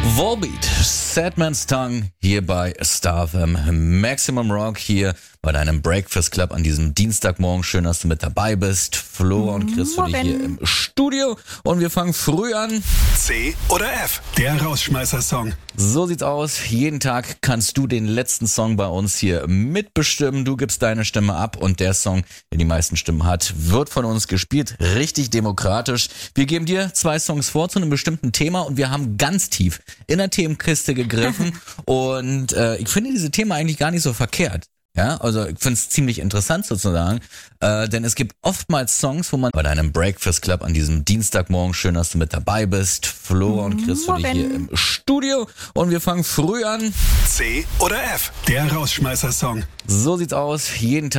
Volbeat, Sad Man's Tongue, hier bei Star FM, Maximum Rock hier bei deinem Breakfast Club an diesem Dienstagmorgen. Schön, dass du mit dabei bist. Flo und Chris für dich hier im Studio und wir fangen früh an. C oder F, der Rausschmeißer-Song. So sieht's aus. Jeden Tag kannst du den letzten Song bei uns hier mitbestimmen. Du gibst deine Stimme ab und der Song, der die meisten Stimmen hat, wird von uns gespielt. Richtig demokratisch. Wir geben dir 2 Songs vor zu einem bestimmten Thema und wir haben ganz tief in der Themenkiste gegriffen und ich finde diese Themen eigentlich gar nicht so verkehrt. Ja, also ich finde es ziemlich interessant sozusagen, denn es gibt oftmals Songs, wo man bei deinem Breakfast Club an diesem Dienstagmorgen, schön, dass du mit dabei bist, Flo und Chris für dich hier im Studio und wir fangen früh an. C oder F, der Rausschmeißer-Song. So sieht's aus, jeden Tag